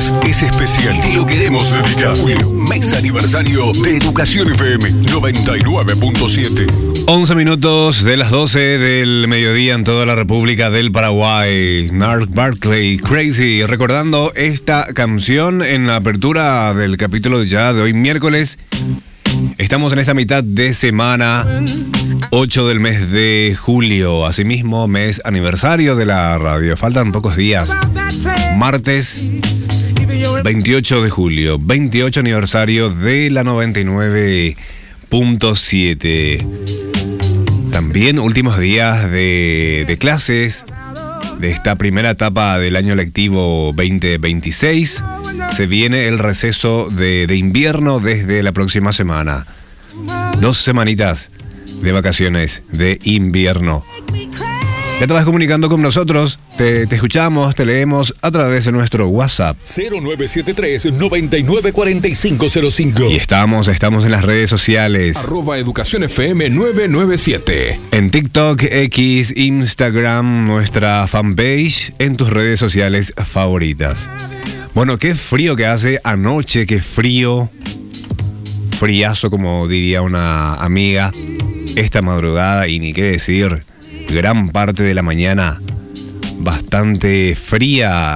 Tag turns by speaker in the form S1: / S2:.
S1: más es especial y lo queremos dedicar. Julio, mes aniversario de Educación FM 99.7.
S2: 11 minutos de las 12 del mediodía en toda la República del Paraguay. Gnarls Barkley, Crazy, recordando esta canción en la apertura del capítulo ya de hoy miércoles. Estamos en esta mitad de semana, 8 del mes de julio, asimismo mes aniversario de la radio. Faltan pocos días. Martes 28 de julio, 28 aniversario de la 99.7. También últimos días de clases de esta primera etapa del año lectivo 2026. Se viene el receso de invierno desde la próxima semana. 2 semanitas de vacaciones de invierno. Ya te vas comunicando con nosotros, te escuchamos, te leemos a través de nuestro WhatsApp
S3: 0973-994505.
S2: y estamos en las redes sociales
S3: @Educación FM 997.
S2: en TikTok, X, Instagram, nuestra fanpage, en tus redes sociales favoritas. Bueno, qué frío que hace anoche, qué frío, friazo como diría una amiga, esta madrugada y ni qué decir. Gran parte de la mañana bastante fría